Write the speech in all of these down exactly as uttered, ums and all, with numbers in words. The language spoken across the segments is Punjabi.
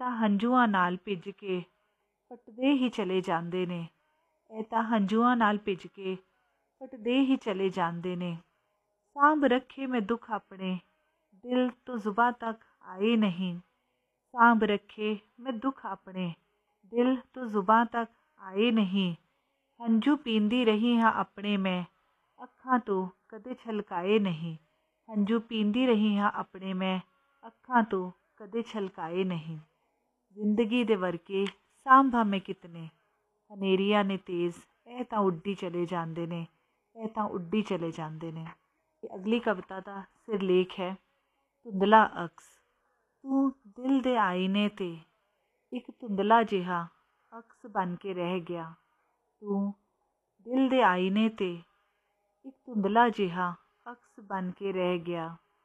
ਤਾਂ ਹੰਝੂਆਂ ਨਾਲ ਭਿੱਜ ਕੇ ਫਟਦੇ ਹੀ ਚਲੇ ਜਾਂਦੇ ਨੇ। ਇਹ ਤਾਂ ਹੰਝੂਆਂ ਨਾਲ ਭਿੱਜ ਕੇ ਫਟਦੇ ਹੀ ਚਲੇ ਜਾਂਦੇ ਨੇ। ਸਾਂਭ ਰੱਖੇ ਮੈਂ ਦੁੱਖ ਆਪਣੇ, ਦਿਲ ਤੋਂ ਜ਼ੁਬਾਂ ਤੱਕ ਆਏ ਨਹੀਂ। ਸਾਂਭ ਰੱਖੇ ਮੈਂ ਦੁੱਖ ਆਪਣੇ, ਦਿਲ ਤੋਂ ਜ਼ੁਬਾਂ ਤੱਕ ਆਏ ਨਹੀਂ। ਹੰਝੂ ਪੀਂਦੀ ਰਹੀ ਹਾਂ ਆਪਣੇ ਮੈਂ, ਅੱਖਾਂ ਤੋਂ ਕਦੇ ਛਲਕਾਏ ਨਹੀਂ। ਹੰਝੂ ਪੀਂਦੀ ਰਹੀ ਹਾਂ ਆਪਣੇ ਮੈਂ, ਅੱਖਾਂ ਤੋਂ ਕਦੇ ਛਲਕਾਏ ਨਹੀਂ। ਜ਼ਿੰਦਗੀ ਦੇ ਵਰਕੇ ਸਾਂਭਾਂ ਮੈਂ ਕਿਤਨੇ, ਹਨੇਰੀਆਂ ਨੇ ਤੇਜ਼, ਇਹ ਤਾਂ ਉੱਡੀ ਚਲੇ ਜਾਂਦੇ ਨੇ, ਇਹ ਤਾਂ ਉੱਡੀ ਚਲੇ ਜਾਂਦੇ ਨੇ। ਅਗਲੀ ਕਵਿਤਾ ਦਾ ਸਿਰਲੇਖ ਹੈ ਧੁੰਦਲਾ ਅਕਸ। ਤੂੰ ਦਿਲ ਦੇ ਆਈਨੇ 'ਤੇ ਇੱਕ ਧੁੰਦਲਾ ਜਿਹਾ ਅਕਸ ਬਣ ਕੇ ਰਹਿ ਗਿਆ। ਤੂੰ ਦਿਲ ਦੇ ਆਈਨੇ 'ਤੇ ਇੱਕ ਧੁੰਦਲਾ ਜਿਹਾ ਅਕਸ ਬਣ ਕੇ ਰਹਿ ਗਿਆ।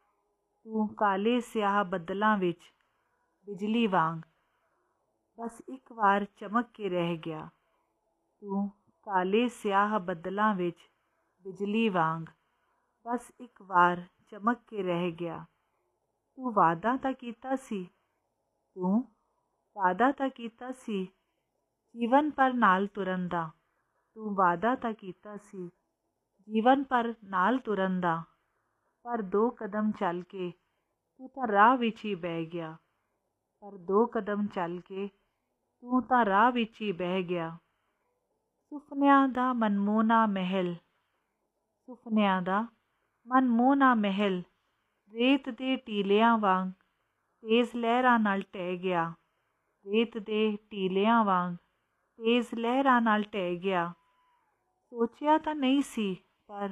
ਤੂੰ ਕਾਲੇ ਸਿਆਹ ਬੱਦਲਾਂ ਵਿੱਚ ਬਿਜਲੀ ਵਾਂਗ ਬਸ ਇੱਕ ਵਾਰ ਚਮਕ ਕੇ ਰਹਿ ਗਿਆ। ਤੂੰ ਕਾਲੇ ਸਿਆਹ ਬੱਦਲਾਂ ਵਿੱਚ ਬਿਜਲੀ ਵਾਂਗ ਬਸ ਇੱਕ ਵਾਰ ਚਮਕ ਕੇ ਰਹਿ ਗਿਆ। ਤੂੰ ਵਾਅਦਾ ਤਾਂ ਕੀਤਾ ਸੀ, ਤੂੰ ਵਾਅਦਾ ਤਾਂ ਕੀਤਾ ਸੀ ਜੀਵਨ ਭਰ ਨਾਲ ਤੁਰਨ ਦਾ। ਤੂੰ ਵਾਅਦਾ ਤਾਂ ਕੀਤਾ ਸੀ ਜੀਵਨ ਭਰ ਨਾਲ ਤੁਰਨ ਦਾ, ਪਰ ਦੋ ਕਦਮ ਚੱਲ ਕੇ ਤੂੰ ਤਾਂ ਰਾਹ ਵਿੱਚ ਹੀ ਬਹਿ ਗਿਆ। ਪਰ ਦੋ ਕਦਮ ਚੱਲ ਕੇ ਤੂੰ ਤਾਂ ਰਾਹ ਵਿੱਚ ਹੀ ਬਹਿ ਗਿਆ। ਸੁਪਨਿਆਂ ਦਾ ਮਨਮੋਹਣਾ ਮਹਿਲ, ਸੁਪਨਿਆਂ ਦਾ ਮਨਮੋਹਣਾ ਮਹਿਲ ਰੇਤ ਦੇ ਟੀਲਿਆਂ ਵਾਂਗ ਤੇਜ਼ ਲਹਿਰਾਂ ਨਾਲ ਢਹਿ ਗਿਆ। ਰੇਤ ਦੇ ਟੀਲਿਆਂ ਵਾਂਗ ਤੇਜ਼ ਲਹਿਰਾਂ ਨਾਲ ਢਹਿ ਗਿਆ। ਸੋਚਿਆ ਤਾਂ ਨਹੀਂ ਸੀ ਪਰ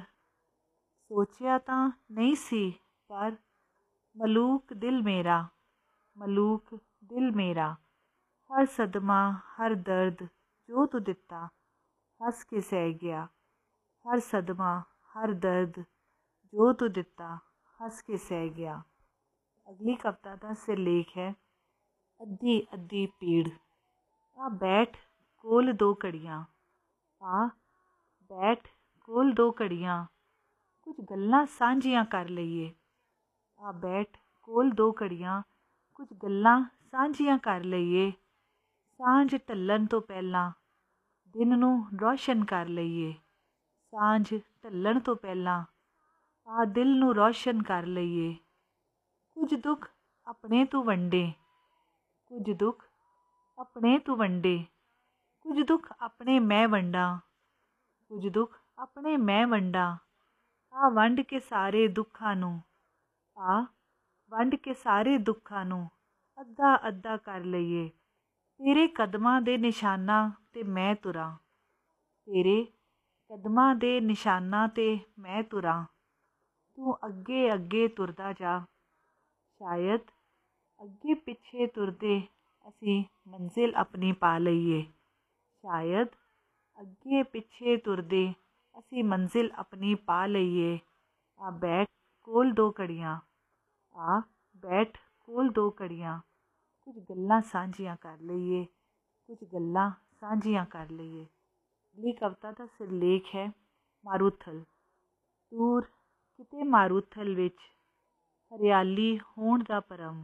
ਸੋਚਿਆ ਤਾਂ ਨਹੀਂ ਸੀ ਪਰ ਮਲੂਕ ਦਿਲ ਮੇਰਾ, ਮਲੂਕ ਦਿਲ ਮੇਰਾ, ਹਰ ਸਦਮਾ ਹਰ ਦਰਦ ਜੋ ਤੂੰ ਦਿੱਤਾ ਹੱਸ ਕੇ ਸਹਿ ਗਿਆ। ਹਰ ਸਦਮਾ ਹਰ ਦਰਦ ਜੋ ਤੂੰ ਦਿੱਤਾ ਹੱਸ ਕੇ ਸਹਿ ਗਿਆ। ਅਗਲੀ ਕਵਿਤਾ ਦਾ ਸਿਰਲੇਖ ਹੈ ਅੱਧੀ ਅੱਧੀ ਪੀੜ। ਆ ਬੈਠ ਕੋਲ ਦੋ ਘੜੀਆਂ, ਆ ਬੈਠ ਕੋਲ ਦੋ ਘੜੀਆਂ, ਕੁਝ ਗੱਲਾਂ ਸਾਂਝੀਆਂ ਕਰ ਲਈਏ। ਆ ਬੈਠ ਕੋਲ ਦੋ ਘੜੀਆਂ, ਕੁਝ ਗੱਲਾਂ ਸਾਂਝੀਆਂ ਕਰ ਲਈਏ। ਸਾਂਝ ਢਲਣ ਤੋਂ ਪਹਿਲਾਂ ਦਿਨ ਨੂੰ ਰੌਸ਼ਨ ਕਰ ਲਈਏ। ਸਾਂਝ ਢਲਣ ਤੋਂ ਪਹਿਲਾਂ ਆ ਦਿਲ ਨੂੰ ਰੌਸ਼ਨ ਕਰ ਲਈਏ। ਕੁਝ ਦੁੱਖ ਆਪਣੇ ਤੂੰ ਵੰਡੇ, ਕੁਝ ਦੁੱਖ ਆਪਣੇ ਤੂੰ ਵੰਡੇ, ਕੁਝ ਦੁੱਖ ਆਪਣੇ ਮੈਂ ਵੰਡਾਂ, ਕੁਝ ਦੁੱਖ ਆਪਣੇ ਮੈਂ ਵੰਡਾਂ। ਆ ਵੰਡ ਕੇ ਸਾਰੇ ਦੁੱਖਾਂ ਨੂੰ, ਆ ਵੰਡ ਕੇ ਸਾਰੇ ਦੁੱਖਾਂ ਨੂੰ ਅੱਧਾ ਅੱਧਾ ਕਰ ਲਈਏ। ਤੇਰੇ ਕਦਮਾਂ ਦੇ ਨਿਸ਼ਾਨਾਂ 'ਤੇ ਮੈਂ ਤੁਰਾਂ, ਤੇਰੇ ਕਦਮਾਂ ਦੇ ਨਿਸ਼ਾਨਾਂ 'ਤੇ ਮੈਂ ਤੁਰਾਂ। ਤੂੰ ਅੱਗੇ ਅੱਗੇ ਤੁਰਦਾ ਜਾ, ਸ਼ਾਇਦ ਅੱਗੇ ਪਿੱਛੇ ਤੁਰਦੇ ਅਸੀਂ ਮੰਜ਼ਿਲ ਆਪਣੀ ਪਾ ਲਈਏ। ਸ਼ਾਇਦ ਅੱਗੇ ਪਿੱਛੇ ਤੁਰਦੇ ਅਸੀਂ ਮੰਜ਼ਿਲ ਆਪਣੀ ਪਾ ਲਈਏ। ਆ ਬੈਠ ਕੋਲ ਦੋ ਘੜੀਆਂ, ਆ ਬੈਠ ਕੋਲ ਦੋ ਘੜੀਆਂ, ਕੁਝ ਗੱਲਾਂ ਸਾਂਝੀਆਂ ਕਰ ਲਈਏ, ਕੁਝ ਗੱਲਾਂ ਸਾਂਝੀਆਂ ਕਰ ਲਈਏ। ਅਗਲੀ ਕਵਿਤਾ ਦਾ ਸਿਰਲੇਖ ਹੈ ਮਾਰੂਥਲ। ਦੂਰ ਕਿਤੇ ਮਾਰੂਥਲ ਵਿੱਚ ਹਰਿਆਲੀ ਹੋਣ ਦਾ ਭਰਮ,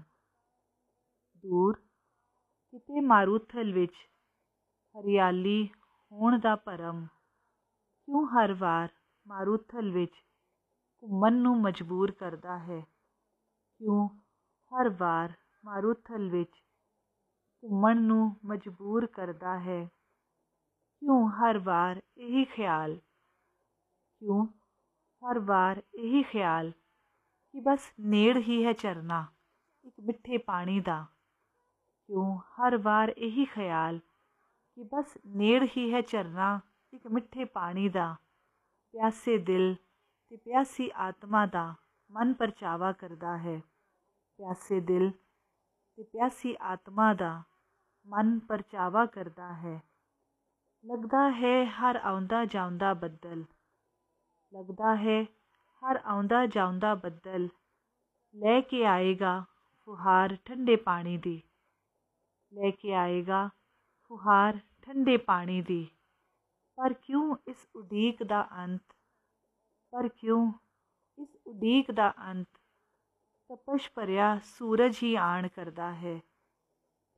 ਦੂਰ ਕਿਤੇ ਮਾਰੂਥਲ ਵਿੱਚ ਹਰਿਆਲੀ ਹੋਣ ਦਾ ਭਰਮ। ਕਿਉਂ ਹਰ ਵਾਰ ਮਾਰੂਥਲ ਵਿੱਚ ਘੁੰਮਣ ਨੂੰ ਮਜਬੂਰ ਕਰਦਾ ਹੈ। ਕਿਉਂ ਹਰ ਵਾਰ ਮਾਰੂਥਲ ਵਿੱਚ ਘੁੰਮਣ ਨੂੰ ਮਜਬੂਰ ਕਰਦਾ ਹੈ। ਕਿਉਂ ਹਰ ਵਾਰ ਇਹੀ ਖਿਆਲ, ਕਿਉਂ ਹਰ ਵਾਰ ਇਹੀ ਖਿਆਲ ਕਿ ਬਸ ਨੇੜ ਹੀ ਹੈ ਝਰਨਾ ਇੱਕ ਮਿੱਠੇ ਪਾਣੀ ਦਾ। ਕਿਉਂ ਹਰ ਵਾਰ ਇਹੀ ਖਿਆਲ ਕਿ ਬਸ ਨੇੜ ਹੀ ਹੈ ਝਰਨਾ ਇੱਕ ਮਿੱਠੇ ਪਾਣੀ ਦਾ। ਪਿਆਸੇ ਦਿਲ ਤੇ ਪਿਆਸੀ ਆਤਮਾ ਦਾ ਮਨ ਪਰਚਾਵਾ ਕਰਦਾ ਹੈ। ਪਿਆਸੇ ਦਿਲ ਤੇ ਪਿਆਸੀ ਆਤਮਾ ਦਾ ਮਨ ਪਰਚਾਵਾ ਕਰਦਾ ਹੈ। ਲੱਗਦਾ ਹੈ ਹਰ ਆਉਂਦਾ ਜਾਉਂਦਾ ਬੱਦਲ, ਲੱਗਦਾ ਹੈ ਹਰ ਆਉਂਦਾ ਜਾਉਂਦਾ ਬੱਦਲ ਲੈ ਕੇ ਆਏਗਾ ਫੁਹਾਰ ਠੰਡੇ ਪਾਣੀ ਦੀ, ਲੈ ਕੇ ਆਏਗਾ ਫੁਹਾਰ ਠੰਡੇ ਪਾਣੀ ਦੀ। ਪਰ ਕਿਉਂ ਇਸ ਉਡੀਕ ਦਾ ਅੰਤ, ਪਰ ਕਿਉਂ ਇਸ ਉਡੀਕ ਦਾ ਅੰਤ ਤਪਸ਼ ਭਰਿਆ ਸੂਰਜ ਹੀ ਆਣ ਕਰਦਾ ਹੈ।